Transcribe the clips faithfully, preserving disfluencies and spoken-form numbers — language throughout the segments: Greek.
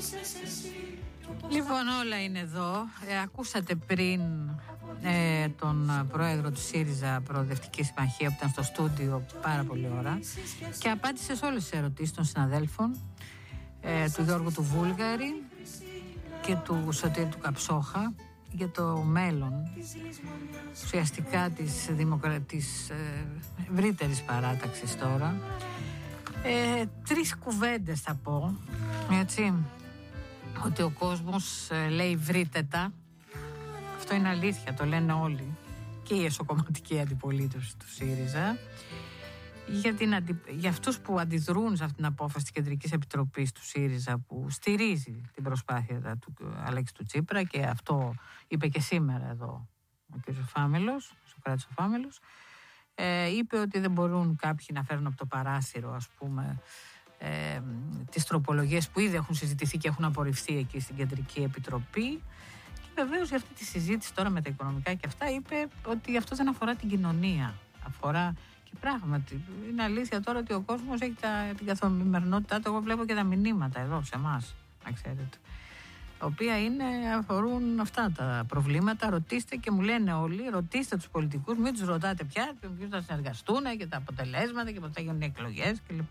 Λοιπόν, όλα είναι εδώ. Ε, ακούσατε πριν ε, τον πρόεδρο του ΣΥΡΙΖΑ Προοδευτική Συμμαχία που ήταν στο στούντιο πάρα πολλή ώρα και απάντησε σε όλες τις ερωτήσεις των συναδέλφων ε, του Γιώργου του Βούλγαρη και του Σωτήρη του Καψόχα για το μέλλον ουσιαστικά της, δημοκρα... της ε, ευρύτερης παράταξης τώρα. Ε, τρεις κουβέντες θα πω, έτσι, ότι ο κόσμος ε, λέει βρήτετα. Αυτό είναι αλήθεια, το λένε όλοι και η εσωκομματική αντιπολίτευση του ΣΥΡΙΖΑ για, την αντι... για αυτούς που αντιδρούν σε αυτήν την απόφαση της Κεντρικής Επιτροπής του ΣΥΡΙΖΑ που στηρίζει την προσπάθεια του Αλέξη του Τσίπρα, και αυτό είπε και σήμερα εδώ ο κ. Φάμελος, ο Σωκράτης ο Φάμελος. Ε, είπε ότι δεν μπορούν κάποιοι να φέρουν από το παράθυρο, ας πούμε, ε, τις τροπολογίες που ήδη έχουν συζητηθεί και έχουν απορριφθεί εκεί στην Κεντρική Επιτροπή. Και βεβαίως για αυτή τη συζήτηση τώρα με τα οικονομικά και αυτά είπε ότι αυτό δεν αφορά την κοινωνία, αφορά. Και πράγματι είναι αλήθεια τώρα ότι ο κόσμος έχει τα, την καθημερινότητά του. Εγώ βλέπω και τα μηνύματα εδώ σε εμάς, να ξέρετε, τα οποία είναι, αφορούν αυτά τα προβλήματα. Ρωτήστε, και μου λένε όλοι, ρωτήστε τους πολιτικούς, μην τους ρωτάτε πια ποιους θα συνεργαστούν και τα αποτελέσματα και πότε θα γίνουν οι εκλογές κλπ.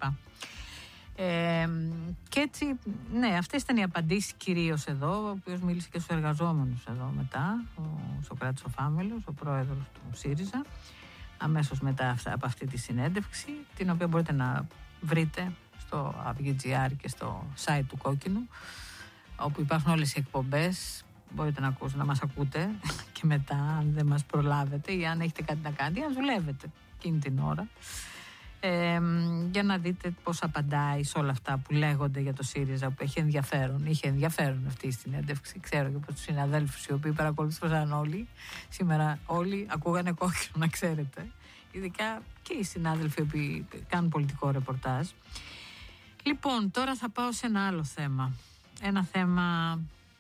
Ε, και έτσι, ναι, αυτές ήταν οι απαντήσεις κυρίως εδώ, ο οποίος μίλησε και στους εργαζόμενους εδώ μετά, ο Σωκράτης ο Φάμελος, ο πρόεδρος του ΣΥΡΙΖΑ, αμέσως μετά από αυτή τη συνέντευξη, την οποία μπορείτε να βρείτε στο App.gr και στο site του Κόκκινου, όπου υπάρχουν όλες οι εκπομπές. Μπορείτε να ακούσετε, να μας ακούτε και μετά, αν δεν μας προλάβετε ή αν έχετε κάτι να κάνετε ή αν δουλεύετε εκείνη την ώρα, ε, για να δείτε πώς απαντάει σε όλα αυτά που λέγονται για το ΣΥΡΙΖΑ, που έχει ενδιαφέρον. Είχε ενδιαφέρον αυτή η συνέντευξη. Ξέρω και από τους συναδέλφους οι οποίοι παρακολουθούσαν όλοι σήμερα, όλοι ακούγανε Κόκκινο, να ξέρετε. Ειδικά και οι συνάδελφοι οι οποίοι κάνουν πολιτικό ρεπορτάζ. Λοιπόν, τώρα θα πάω σε ένα άλλο θέμα. Ένα θέμα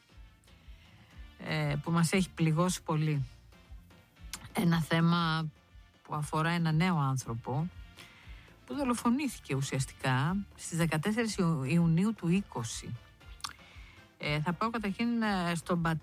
ε, που μας έχει πληγώσει πολύ. Ένα θέμα που αφορά ένα νέο άνθρωπο που δολοφονήθηκε ουσιαστικά στις δεκατέσσερις Ιουνίου του είκοσι. Ε, θα πάω καταρχήν στον,